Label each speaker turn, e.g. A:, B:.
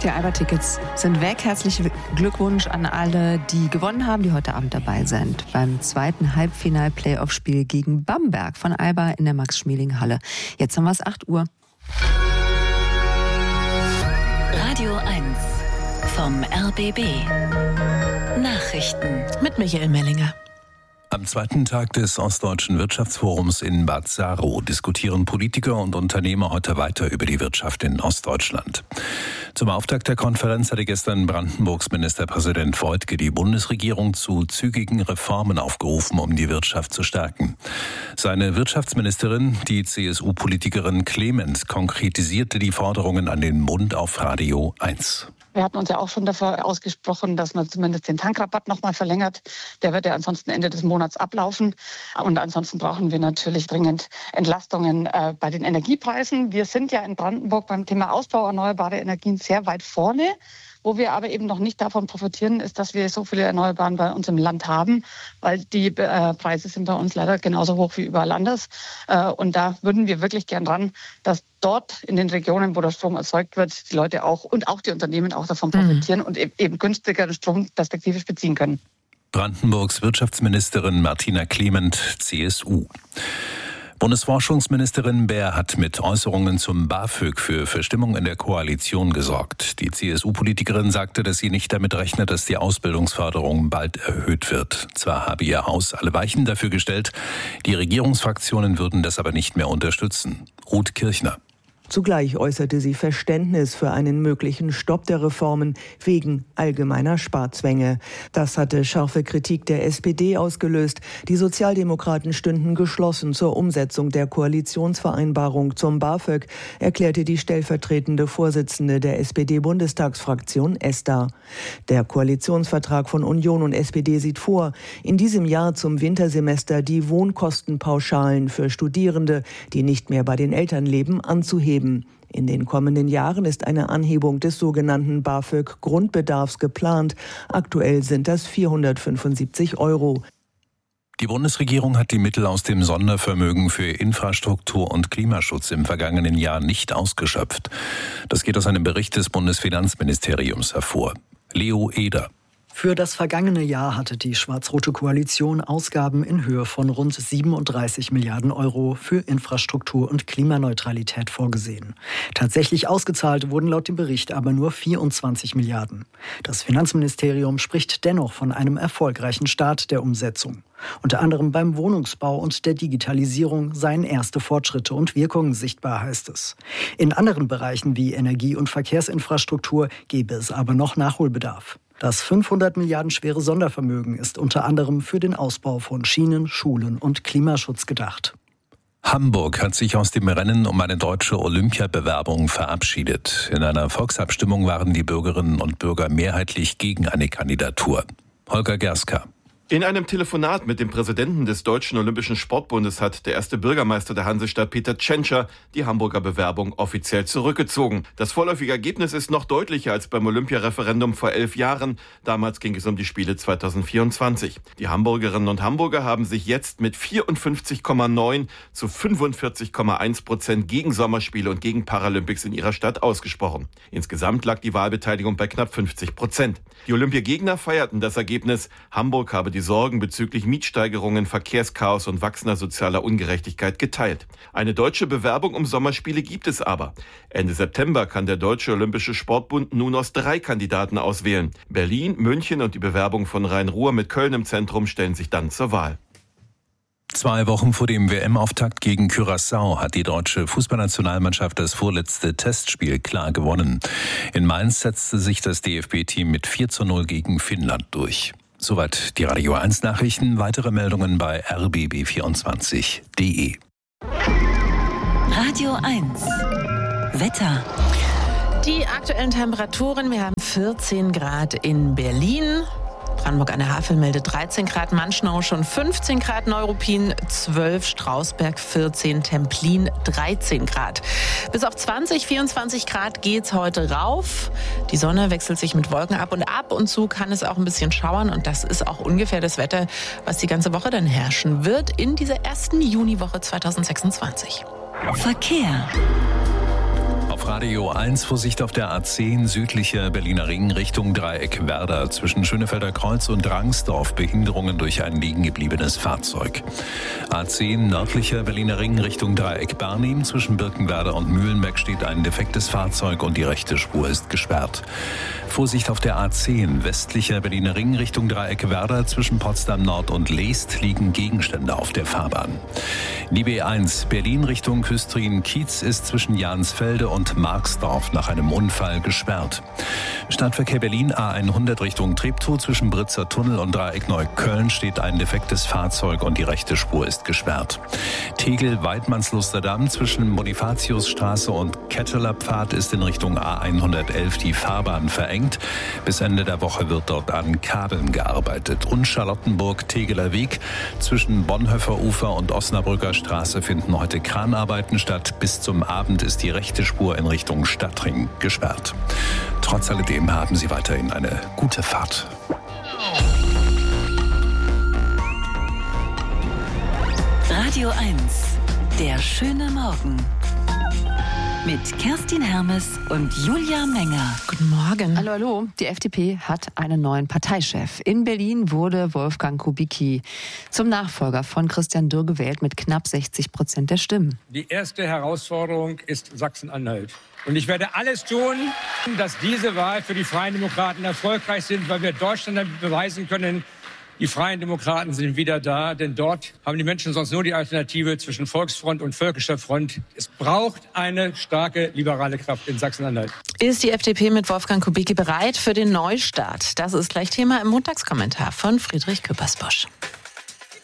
A: Die Alba-Tickets sind weg. Herzlichen Glückwunsch an alle, die gewonnen haben, die heute Abend dabei sind. Beim zweiten Halbfinal-Playoff-Spiel gegen Bamberg von Alba in der Max-Schmeling-Halle. Jetzt haben wir es 8 Uhr.
B: Radio 1 vom RBB. Nachrichten
A: mit Michael Mellinger.
C: Am zweiten Tag des Ostdeutschen Wirtschaftsforums in Bad Saro diskutieren Politiker und Unternehmer heute weiter über die Wirtschaft in Ostdeutschland. Zum Auftakt der Konferenz hatte gestern Brandenburgs Ministerpräsident Woidke die Bundesregierung zu zügigen Reformen aufgerufen, um die Wirtschaft zu stärken. Seine Wirtschaftsministerin, die CSU-Politikerin Clement, konkretisierte die Forderungen an den Bund auf Radio 1.
D: Wir hatten uns ja auch schon dafür ausgesprochen, dass man zumindest den Tankrabatt nochmal verlängert. Der wird ja ansonsten Ende des Monats ablaufen. Und ansonsten brauchen wir natürlich dringend Entlastungen bei den Energiepreisen. Wir sind ja in Brandenburg beim Thema Ausbau erneuerbarer Energien sehr weit vorne. Wo wir aber eben noch nicht davon profitieren, ist, dass wir so viele Erneuerbaren bei uns im Land haben, weil die Preise sind bei uns leider genauso hoch wie überall anders. Und da würden wir wirklich gern ran, dass dort in den Regionen, wo der Strom erzeugt wird, die Leute auch und auch die Unternehmen auch davon profitieren und eben günstigeren Strom perspektivisch beziehen können.
C: Brandenburgs Wirtschaftsministerin Martina Clement, CSU. Bundesforschungsministerin Baer hat mit Äußerungen zum BAföG für Verstimmung in der Koalition gesorgt. Die CSU-Politikerin sagte, dass sie nicht damit rechnet, dass die Ausbildungsförderung bald erhöht wird. Zwar habe ihr Haus alle Weichen dafür gestellt, die Regierungsfraktionen würden das aber nicht mehr unterstützen. Ruth Kirchner.
E: Zugleich äußerte sie Verständnis für einen möglichen Stopp der Reformen wegen allgemeiner Sparzwänge. Das hatte scharfe Kritik der SPD ausgelöst. Die Sozialdemokraten stünden geschlossen zur Umsetzung der Koalitionsvereinbarung zum BAföG, erklärte die stellvertretende Vorsitzende der SPD-Bundestagsfraktion Esther. Der Koalitionsvertrag von Union und SPD sieht vor, in diesem Jahr zum Wintersemester die Wohnkostenpauschalen für Studierende, die nicht mehr bei den Eltern leben, anzuheben. In den kommenden Jahren ist eine Anhebung des sogenannten BAföG-Grundbedarfs geplant. Aktuell sind das 475 €.
C: Die Bundesregierung hat die Mittel aus dem Sondervermögen für Infrastruktur und Klimaschutz im vergangenen Jahr nicht ausgeschöpft. Das geht aus einem Bericht des Bundesfinanzministeriums hervor. Leo Eder.
F: Für das vergangene Jahr hatte die schwarz-rote Koalition Ausgaben in Höhe von rund 37 Milliarden € für Infrastruktur und Klimaneutralität vorgesehen. Tatsächlich ausgezahlt wurden laut dem Bericht aber nur 24 Milliarden. Das Finanzministerium spricht dennoch von einem erfolgreichen Start der Umsetzung. Unter anderem beim Wohnungsbau und der Digitalisierung seien erste Fortschritte und Wirkungen sichtbar, heißt es. In anderen Bereichen wie Energie- und Verkehrsinfrastruktur gäbe es aber noch Nachholbedarf. Das 500 Milliarden schwere Sondervermögen ist unter anderem für den Ausbau von Schienen, Schulen und Klimaschutz gedacht.
C: Hamburg hat sich aus dem Rennen um eine deutsche Olympiabewerbung verabschiedet. In einer Volksabstimmung waren die Bürgerinnen und Bürger mehrheitlich gegen eine Kandidatur. Holger Gerska.
G: In einem Telefonat mit dem Präsidenten des Deutschen Olympischen Sportbundes hat der erste Bürgermeister der Hansestadt, Peter Tschentscher, die Hamburger Bewerbung offiziell zurückgezogen. Das vorläufige Ergebnis ist noch deutlicher als beim Olympiareferendum vor 11 Jahren. Damals ging es um die Spiele 2024. Die Hamburgerinnen und Hamburger haben sich jetzt mit 54,9 zu 45,1% gegen Sommerspiele und gegen Paralympics in ihrer Stadt ausgesprochen. Insgesamt lag die Wahlbeteiligung bei knapp 50%. Die Olympiagegner feierten das Ergebnis. Hamburg habe die Sorgen bezüglich Mietsteigerungen, Verkehrschaos und wachsender sozialer Ungerechtigkeit geteilt. Eine deutsche Bewerbung um Sommerspiele gibt es aber. Ende September kann der Deutsche Olympische Sportbund nun aus 3 Kandidaten auswählen. Berlin, München und die Bewerbung von Rhein-Ruhr mit Köln im Zentrum stellen sich dann zur Wahl.
C: 2 Wochen vor dem WM-Auftakt gegen Curaçao hat die deutsche Fußballnationalmannschaft das vorletzte Testspiel klar gewonnen. In Mainz setzte sich das DFB-Team mit 4:0 gegen Finnland durch. Soweit die Radio 1 Nachrichten. Weitere Meldungen bei rbb24.de.
B: Radio 1 Wetter.
A: Die aktuellen Temperaturen, wir haben 14 Grad in Berlin. Brandenburg an der Havel meldet 13 Grad, Manschnau schon 15 Grad, Neuruppin 12, Strausberg 14, Templin 13 Grad. Bis auf 20, 24 Grad geht's heute rauf. Die Sonne wechselt sich mit Wolken ab und zu kann es auch ein bisschen schauern und das ist auch ungefähr das Wetter, was die ganze Woche dann herrschen wird in dieser ersten Juniwoche 2026.
B: Verkehr.
C: Auf auf Radio 1. Vorsicht auf der A10 südlicher Berliner Ring Richtung Dreieck Werder. Zwischen Schönefelder Kreuz und Rangsdorf Behinderungen durch ein liegen gebliebenes Fahrzeug. A10 nördlicher Berliner Ring Richtung Dreieck Barnim. Zwischen Birkenwerder und Mühlenberg steht ein defektes Fahrzeug und die rechte Spur ist gesperrt. Vorsicht auf der A10 westlicher Berliner Ring Richtung Dreieck Werder. Zwischen Potsdam Nord und Leest liegen Gegenstände auf der Fahrbahn. Die B1 Berlin Richtung Küstrin-Kiez ist zwischen Jansfelde und Marxdorf nach einem Unfall gesperrt. Stadtverkehr Berlin A100 Richtung Treptow. Zwischen Britzer Tunnel und Dreieck Neukölln steht ein defektes Fahrzeug und die rechte Spur ist gesperrt. Tegel-Weidmannslusterdamm zwischen Bonifatiusstraße und Ketteler Pfad ist in Richtung A111 die Fahrbahn verengt. Bis Ende der Woche wird dort an Kabeln gearbeitet. Und Charlottenburg-Tegeler Weg zwischen Bonhoeffer Ufer und Osnabrücker Straße finden heute Kranarbeiten statt. Bis zum Abend ist die rechte Spur in Richtung Stadtring gesperrt. Trotz alledem haben Sie weiterhin eine gute Fahrt.
B: Radio 1, der schöne Morgen. Mit Kerstin Hermes und Julia Menger.
A: Guten Morgen.
H: Hallo, hallo. Die FDP hat einen neuen Parteichef. In Berlin wurde Wolfgang Kubicki zum Nachfolger von Christian Dürr gewählt mit knapp 60% der Stimmen.
I: Die erste Herausforderung ist Sachsen-Anhalt. Und ich werde alles tun, dass diese Wahl für die Freien Demokraten erfolgreich sind, weil wir Deutschland damit beweisen können, die Freien Demokraten sind wieder da, denn dort haben die Menschen sonst nur die Alternative zwischen Volksfront und Völkischer Front. Es braucht eine starke liberale Kraft in Sachsen-Anhalt.
A: Ist die FDP mit Wolfgang Kubicki bereit für den Neustart? Das ist gleich Thema im Montagskommentar von Friedrich Küppersbusch.